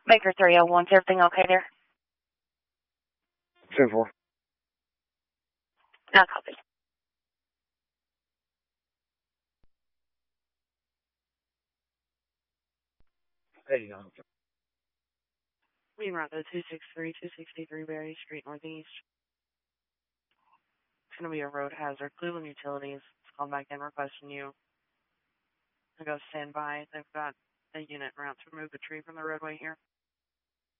Baker 301, is everything okay there? 10-4. No copy. Hey, We route the 263 Berry Street Northeast. It's going to be a road hazard. Cleveland Utilities is called back in requesting you to go stand by. They've got a unit route to remove a tree from the roadway here.